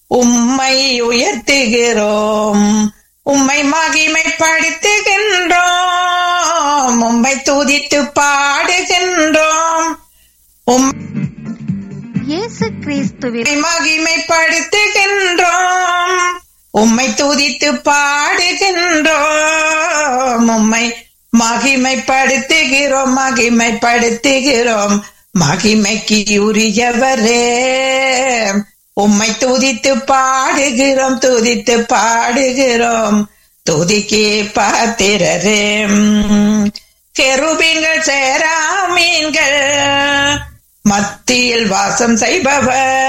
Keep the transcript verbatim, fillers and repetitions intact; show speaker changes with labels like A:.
A: உம்மை உயர்த்துகிறோம், உம்மை மகிமைப்படுத்துகின்றோம், உம்மை துதித்து பாடுகின்றோம்,
B: இயேசு கிறிஸ்துவின்
A: மகிமைப்படுத்துகின்றோம், உம்மை துதித்து பாடுகின்றோம், உம்மை மகிமைப்படுத்துகிறோம் மகிமைப்படுத்துகிறோம் மகிமைக்கு உரியவரே, உம்மை துதித்து பாடுகிறோம் துதித்து பாடுகிறோம் துதிக்கு பாத்திரரே. கெருபீன்கள் சேராமீன்கள் மத்தியில் வாசம் செய்பவர்